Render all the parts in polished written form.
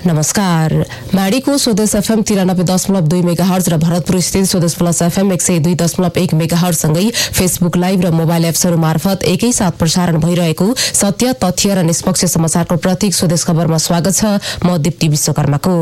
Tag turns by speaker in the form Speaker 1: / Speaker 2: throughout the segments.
Speaker 1: नमस्कार। माडीको स्वदेश FM 93.2 megahertz र भरतपुर स्थित स्वदेश प्लस एफएम 102.1 मेगाहर्ज सँगै फेसबुक लाइभ र मोबाइल एप्सहरू मार्फत एकैसाथ प्रसारण भइरहेको सत्य, तथ्य र निष्पक्ष समाचारको प्रतीक स्वदेश खबरमा स्वागत छ। म दिप्ती विश्वकर्माको।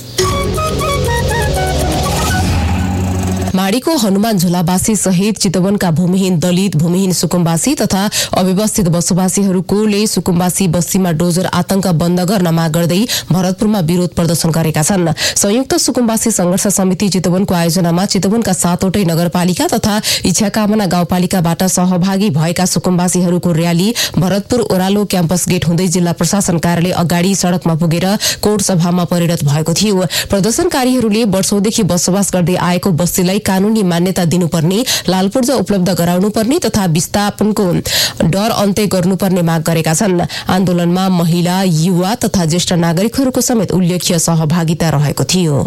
Speaker 1: माडीको हनुमान झोलावासी सहित चितवनका भूमिहीन दलित, भूमिहीन सुकुम्बासी तथा अव्यवस्थित बसोबासीहरूले सुकुम्बासी बस्तीमा डोजर आतंक बन्द गर्न माग गर्दै भरतपुरमा विरोध प्रदर्शन गरेका छन्। संयुक्त सुकुम्बासी संघर्ष समिति चितवनको आयोजनामा चितवनका 7वटै नगरपालिका तथा इच्छाकामना गाउँपालिकाबाट सहभागी भएका सुकुम्बासीहरूको र्याली भरतपुर ओह्रालो क्याम्पस गेट हुँदै जिल्ला प्रशासन कार्यालय अगाडि सड़कमा पुगेर कोर्ट सभामा परिणत भएको थियो। प्रदर्शनकारीहरूले वर्षौंदेखि बसोबास गर्दै आएको बस्तीलाई कानूनी मान्यता दिनुपर्ने, लालपूर्जा उपलब्ध गराउनुपर्ने तथा विस्थापनको डर अन्त्य गर्नुपर्ने माग गरेका छन्। आन्दोलनमा महिला, युवा तथा ज्येष्ठ नागरिकहरूको समेत उल्लेख्य सहभागिता रहेको थियो।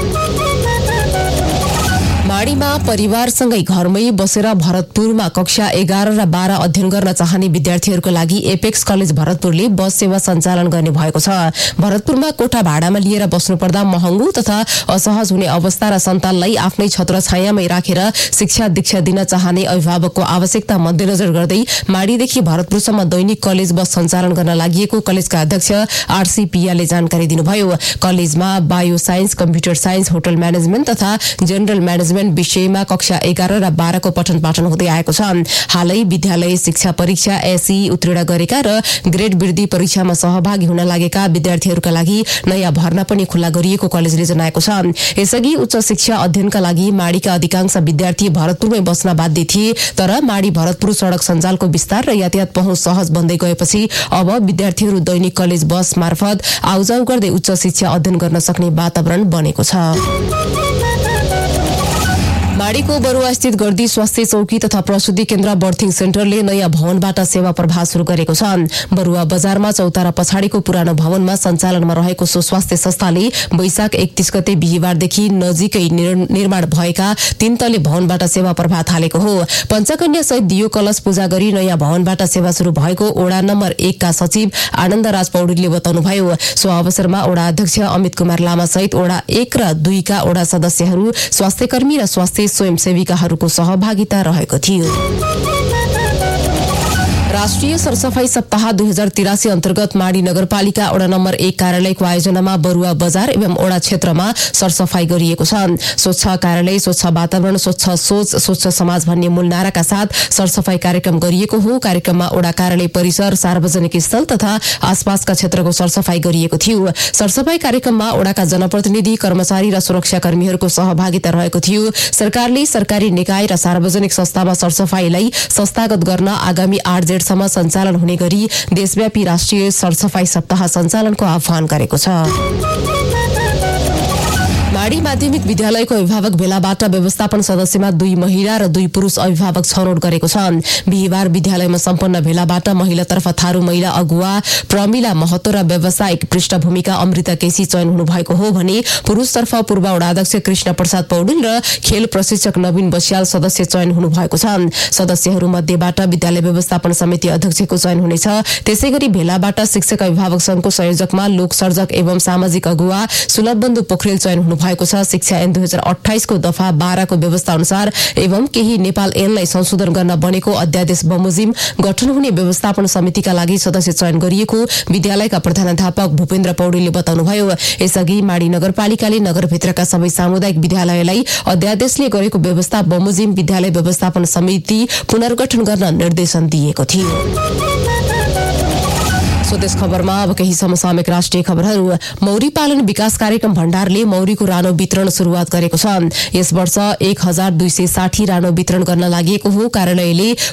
Speaker 1: माडीमा परिवारसँगै घरमै बसेर भरतपुरमा कक्षा 11 र 12 अध्ययन गर्न चाहने विद्यार्थीहरूको लागि एपेक्स कलेज भरतपुरले बस सेवा सञ्चालन गर्ने भएको छ। भरतपुरमा कोठा भाडामा लिएर बस्नुपर्दा महँगो तथा असहज हुने अवस्था र सन्तानलाई आफ्नै छत्रछायामै राखेर शिक्षा दीक्षा दिन चाहने अभिभावकको आवश्यकता मध्यनजर गर्दै माडीदेखि भरतपुरसम्म दैनिक कलेज बस सञ्चालन गर्न लागि कलेजका अध्यक्ष आरसी पियाले जानकारी दिनुभयो। कलेजमा bio science, computer science, hotel management तथा जेनरल म्यानेजमेन्ट विषयमा कक्षा 11 र 12 को पठन पाठन हुँदै आएको छ। हालै विद्यालय शिक्षा परीक्षा एसई उत्तीर्ण गरेका र ग्रेड वृद्धि परीक्षामा सहभागी हुन लागेका विद्यार्थीहरूका लागि नयाँ भर्ना पनि खुल्ला गरिएको कलेजले जनाएको छ। यसअघि उच्च शिक्षा अध्ययनका लागि माडीका अधिकांश विद्यार्थी भरतपुरमै बस्न बाध्य थिए, तर माडी भरतपुर सड़क सञ्जालको विस्तार र यातायात पहुँच सहज बन्दै गएपछि अब विद्यार्थीहरू दैनिक कलेज बस मार्फत आउजाउ गर्दै उच्च शिक्षा अध्ययन गर्न सक्ने वातावरण बनेको छ। माडीको बरुवा स्थित गर्दी स्वास्थ्य चौकी तथा प्रसुति केन्द्र बर्थिङ सेन्टरले नयाँ भवनबाट सेवा प्रवाह शुरू गरेको छ। बरुवा बजारमा चौतारा पछाडिको पुरानो भवनमा सञ्चालनमा रहेको सो स्वास्थ्य संस्थाले वैशाख 31 गते बिहिबारदेखि नजिकै निर्माण भएका 3 तले भवनबाट सेवा प्रवाह थालेको हो। पञ्चकन्या सहित दियो कलश पूजा गरी नयाँ भवनबाट सेवा शुरू भएको ओडा नम्बर 1 का सचिव आनन्दराज पौडेलले बताउनुभयो। सो अवसरमा ओडा अध्यक्ष अमित कुमार लामा सहित ओडा 1 र 2 का ओडा सदस्यहरू, स्वास्थ्यकर्मी र स्वास्थ्य स्वयंसेविकाहरूको सहभागिता रहेको थियो। राष्ट्रिय सरसफाई सप्ताह 2083 अन्तर्गत माडी नगरपालिका ओडा नम्बर 1 कार्यालयको आयोजनामा बरुवा बजार एवं ओडा क्षेत्रमा सरसफाई गरिएको छ। स्वच्छ कार्यालय, स्वच्छ वातावरण, स्वच्छ सोच, स्वच्छ समाज भन्ने मूल नाराका साथ सरसफाई कार्यक्रम गरिएको हो। कार्यक्रममा ओडा कार्यालय परिसर, सार्वजनिक स्थल तथा आसपासका क्षेत्रको सरसफाई गरिएको थियो। सरसफाई कार्यक्रममा ओडाका जनप्रतिनिधि, कर्मचारी र सुरक्षाकर्मीहरूको सहभागिता रहेको थियो। सरकारले सरकारी निकाय र सार्वजनिक संस्थामा सरसफाईलाई संस्थागत गर्न आगामी 8 जेठ सम्म सञ्चालन हुने गरी देशव्यापी राष्ट्रिय सरसफाई सप्ताह सञ्चालनको आह्वान गरेको छ। माडी माध्यमिक विद्यालयको अभिभावक भेलाबाट व्यवस्थापन सदस्यमा 2 महिला र 2 पुरुष अभिभावक छनौट गरेको छ। बिहिबार विद्यालयमा सम्पन्न भेलाबाट महिलातर्फ थारू महिला अगुवा प्रमिला महतो र व्यावसायिक पृष्ठभूमिका अमृता केसी चयन हुनुभएको हो भने पुरुषतर्फ पूर्व वडाध्यक्ष कृष्ण प्रसाद पौडेल र खेल प्रशिक्षक नवीन बस्याल सदस्य चयन हुनुभएको छ। सदस्यहरू मध्येबाट विद्यालय व्यवस्थापन समिति अध्यक्षको चयन हुनेछ। त्यसैगरी भेलाबाट शिक्षक अभिभावक संघको संयोजकमा लोकसर्जक एवं सामाजिक अगुवा सुलभबन्धु पोखरेल चयन हुनुभएको छ। शिक्षा ऐन 2028 को दफा 12 को व्यवस्था अनुसार एवं केही नेपाल ऐनलाई संशोधन गर्न बनेको अध्यादेश बमोजिम गठन हुने व्यवस्थापन समितिका लागि सदस्य चयन गरिएको विद्यालयका प्रधानाध्यापक भूपेन्द्र पौडेलले बताउनुभयो। यसअघि माडी नगरपालिकाले नगरभित्रका सबै सामुदायिक विद्यालयलाई अध्यादेशले गरेको व्यवस्था बमोजिम विद्यालय व्यवस्थापन समिति पुनर्गठन गर्न निर्देशन दिएको थियो। स्वदेश खबरमा अब केही समसामयिक राष्ट्रिय खबरहरू। मौरी पालन विकास कार्यक्रम भण्डारले मौरीको रानो वितरण सुरुवात गरेको छ। यस वर्ष 1260 रानो वितरण गर्न लागि हो। कार्यालयले